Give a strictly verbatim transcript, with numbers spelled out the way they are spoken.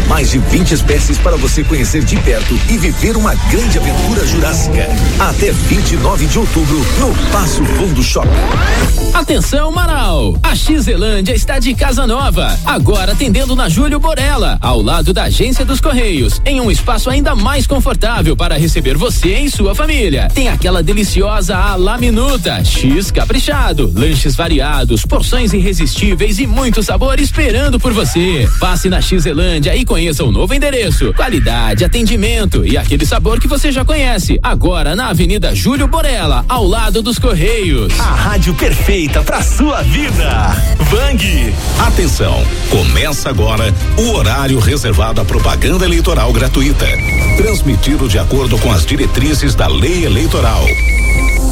Mais de vinte espécies para você conhecer de perto e viver uma grande aventura jurássica. Até vinte e nove de outubro no Passo Fundo Shopping. Atenção, Marau! A X-Zelândia está de casa nova, agora atendendo na Júlio Borella, ao lado da Agência dos Correios, em um espaço ainda mais confortável para receber você e sua família. Tem aquela deliciosa à la minuta, X caprichado, lanches variados, porções irresistíveis e muito sabor esperando por você. Passe na X-Zelândia e conheça o novo endereço, qualidade, atendimento e aquele sabor que você já conhece. Agora na Avenida Júlio Borella, ao lado dos Correios. A rádio perfeita pra sua vida. Bang! Atenção, começa agora o horário reservado à propaganda eleitoral gratuita. Transmitido de acordo com as diretrizes da Lei Eleitoral.